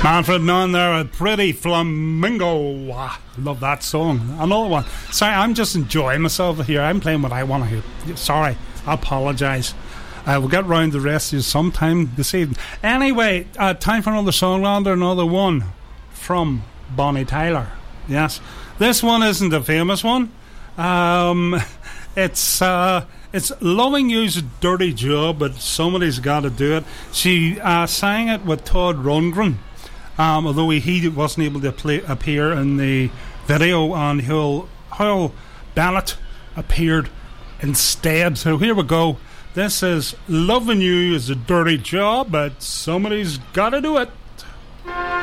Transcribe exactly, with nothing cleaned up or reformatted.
Manfred Nunn there, a Pretty Flamingo. Ah, love that song. Another one. Sorry, I'm just enjoying myself here. I'm playing what I want to hear. Sorry, I apologise. Uh, we'll get round the rest of you sometime this evening. Anyway, uh, time for another Songlander, another one from Bonnie Tyler. Yes, this one isn't a famous one. Um, it's uh, it's Loving You's a Dirty Job, but somebody's got to do it. She uh, sang it with Todd Rundgren, um, although he, he wasn't able to play, appear in the video, and Hull, Hull Bennett appeared instead. So here we go. This is Loving You is a Dirty Job, but somebody's got to do it.